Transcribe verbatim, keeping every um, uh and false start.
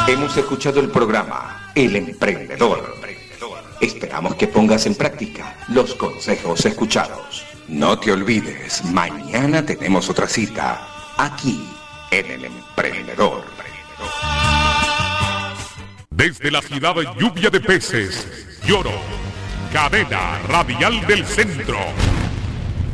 Hemos escuchado el programa El Emprendedor. Esperamos que pongas en práctica los consejos escuchados. No te olvides, mañana tenemos otra cita, aquí, en El Emprendedor. Desde la ciudad de Lluvia de Peces, Lloro, cadena radial del centro.